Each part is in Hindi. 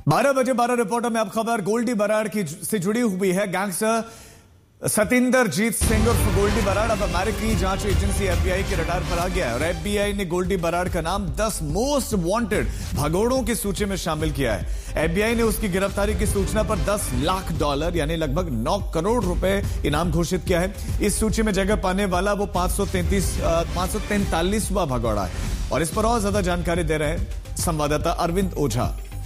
12 बजे 12 रिपोर्टर में अब खबर गोल्डी बराड़ की से जुड़ी हुई है। गैंगस्टर सतिंदरजीत सिंह उर्फ गोल्डी बराड़ अब अमेरिकी जांच एजेंसी एफबीआई के रडार पर आ गया है और एफबीआई ने गोल्डी बराड़ का नाम 10 मोस्ट वांटेड भगोड़ों की सूची में शामिल किया है। एफबीआई ने उसकी गिरफ्तारी की सूचना पर $10 लाख यानी लगभग 9 करोड़ रुपए इनाम घोषित किया है। इस सूची में जगह पाने वाला वो 543वां भगोड़ा है और इस पर और ज्यादा जानकारी दे रहे हैं संवाददाता अरविंद ओझा।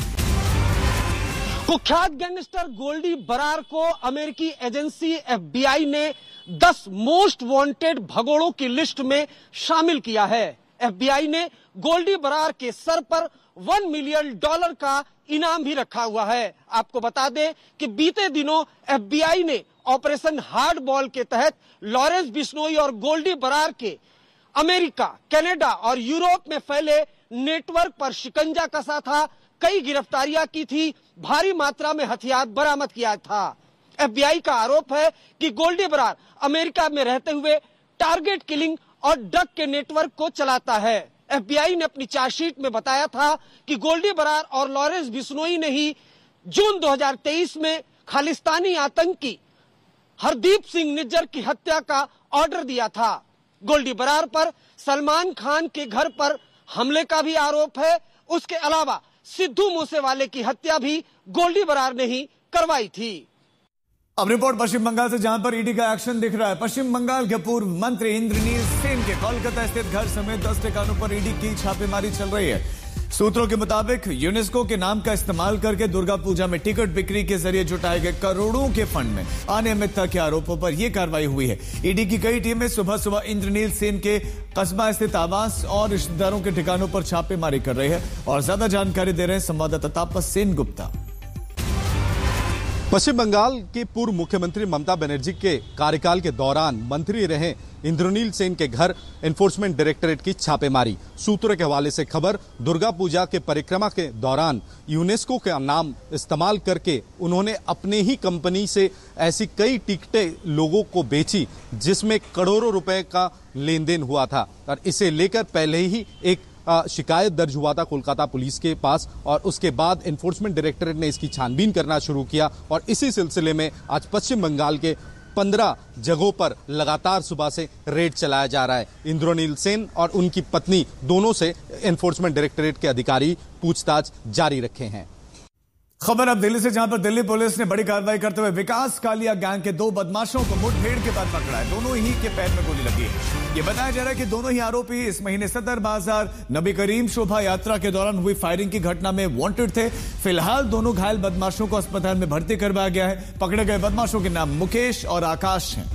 कुख्यात गैंगस्टर गोल्डी बराड़ को अमेरिकी एजेंसी एफबीआई ने 10 मोस्ट वांटेड भगोड़ों की लिस्ट में शामिल किया है। एफबीआई ने गोल्डी बराड़ के सर पर $1 मिलियन का इनाम भी रखा हुआ है। आपको बता दें कि बीते दिनों एफबीआई ने ऑपरेशन हार्ड बॉल के तहत लॉरेंस बिश्नोई और गोल्डी बराड़ के अमेरिका, कनाडा और यूरोप में फैले नेटवर्क पर शिकंजा कसा था, कई गिरफ्तारियां की थी, भारी मात्रा में हथियार बरामद किया था। एफबीआई का आरोप है कि गोल्डी बराड़ अमेरिका में रहते हुए टारगेट किलिंग और ड्रग के नेटवर्क को चलाता है। एफबीआई ने अपनी चार्जशीट में बताया था कि गोल्डी बराड़ और लॉरेंस बिश्नोई ने ही जून 2023 में खालिस्तानी आतंकी हरदीप सिंह निज्जर की हत्या का ऑर्डर दिया था। गोल्डी बराड़ पर सलमान खान के घर पर हमले का भी आरोप है। उसके अलावा सिद्धू मूसेवाले की हत्या भी गोल्डी बराड़ ने ही करवाई थी। अब रिपोर्ट पश्चिम बंगाल से, जहां पर ईडी का एक्शन दिख रहा है। पश्चिम बंगाल के पूर्व मंत्री इंद्रनील सेन के कोलकाता स्थित घर समेत 10 ठिकानों पर ईडी की छापेमारी चल रही है। सूत्रों के मुताबिक यूनेस्को के नाम का इस्तेमाल करके दुर्गा पूजा में टिकट बिक्री के जरिए जुटाए गए करोड़ों के फंड में अनियमितता के आरोपों पर यह कार्रवाई हुई है। ईडी की कई टीमें सुबह सुबह इंद्रनील सेन के कस्बा स्थित आवास और रिश्तेदारों के ठिकानों पर छापेमारी कर रही है और ज्यादा जानकारी दे रहे हैं संवाददाता तापस सेन गुप्ता। पश्चिम बंगाल की पूर्व मुख्यमंत्री ममता बनर्जी के कार्यकाल के दौरान मंत्री रहे इंद्रनील सेन के घर एनफोर्समेंट डायरेक्टरेट की छापेमारी। सूत्रों के हवाले से खबर, दुर्गा पूजा के परिक्रमा के दौरान यूनेस्को का नाम इस्तेमाल करके उन्होंने अपने ही कंपनी से ऐसी कई टिकटें लोगों को बेची जिसमें करोड़ों रुपए का लेन देन हुआ था और इसे लेकर पहले ही एक शिकायत दर्ज हुआ था कोलकाता पुलिस के पास और उसके बाद एनफोर्समेंट डायरेक्टरेट ने इसकी छानबीन करना शुरू किया और इसी सिलसिले में आज पश्चिम बंगाल के 15 जगहों पर लगातार सुबह से रेड चलाया जा रहा है। इंद्रनील सेन और उनकी पत्नी दोनों से एनफोर्समेंट डायरेक्टरेट के अधिकारी पूछताछ जारी रखे हैं। खबर अब दिल्ली से, जहां पर दिल्ली पुलिस ने बड़ी कार्रवाई करते हुए विकास कालिया गैंग के 2 बदमाशों को मुठभेड़ के बाद पकड़ा है। दोनों ही के पैर में गोली लगी है। यह बताया जा रहा है कि दोनों ही आरोपी इस महीने सदर बाजार नबी करीम शोभा यात्रा के दौरान हुई फायरिंग की घटना में वांटेड थे। फिलहाल दोनों घायल बदमाशों को अस्पताल में भर्ती करवाया गया है। पकड़े गए बदमाशों के नाम मुकेश और आकाश हैं।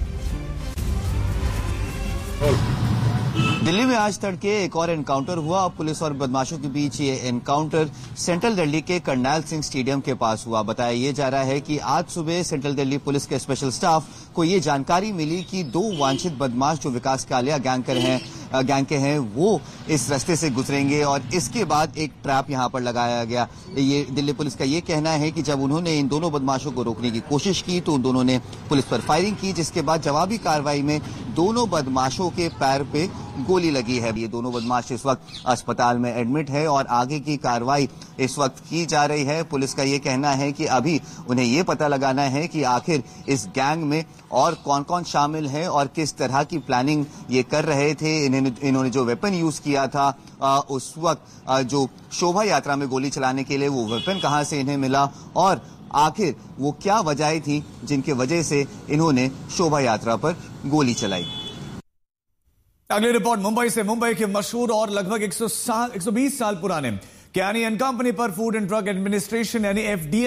दिल्ली में आज तड़के एक और एनकाउंटर हुआ। पुलिस और बदमाशों के बीच ये एनकाउंटर सेंट्रल दिल्ली के करनैल सिंह स्टेडियम के पास हुआ। बताया ये जा रहा है कि आज सुबह सेंट्रल दिल्ली पुलिस के स्पेशल स्टाफ को ये जानकारी मिली कि 2 वांछित बदमाश जो विकास कालिया गैंग के हैं वो इस रास्ते से गुजरेंगे और इसके बाद एक ट्रैप यहां पर लगाया गया। ये दिल्ली पुलिस का ये कहना है कि जब उन्होंने इन दोनों बदमाशों को रोकने की कोशिश की तो उन दोनों ने पुलिस पर फायरिंग की, जिसके बाद जवाबी कार्रवाई में दोनों बदमाशों के पैर पे गोली लगी है। ये दोनों बदमाश इस वक्त अस्पताल में एडमिट है और आगे की कार्रवाई इस वक्त की जा रही है। पुलिस का ये कहना है कि अभी उन्हें ये पता लगाना है कि आखिर इस गैंग में और कौन कौन शामिल है और किस तरह की प्लानिंग ये कर रहे थे। इन्होंने जो वेपन यूज किया था उस वक्त जो शोभा यात्रा में गोली चलाने के लिए वो वेपन कहां से इन्हें मिला और आखिर वो क्या वजह थी जिनके वजह से इन्होंने शोभा यात्रा पर गोली चलाई। अगली रिपोर्ट मुंबई से। मुंबई के मशहूर और लगभग 120 साल पुराने क्यानी एंड कंपनी पर फूड एंड ड्रग एडमिनिस्ट्रेशन यानी FDA